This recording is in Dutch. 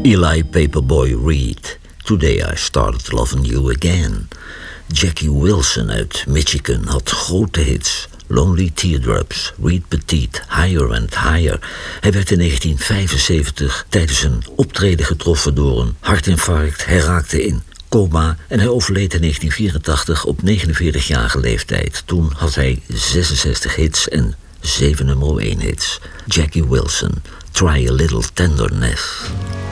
Eli Paperboy Reed, Today I Started Loving You Again. Jackie Wilson uit Michigan had grote hits. Lonely Teardrops, Reed Petit, Higher and Higher. Hij werd in 1975 tijdens een optreden getroffen door een hartinfarct. Hij raakte in coma en hij overleed in 1984 op 49-jarige leeftijd. Toen had hij 66 hits en 7 nummer 1 hits. Jackie Wilson, Try a Little Tenderness.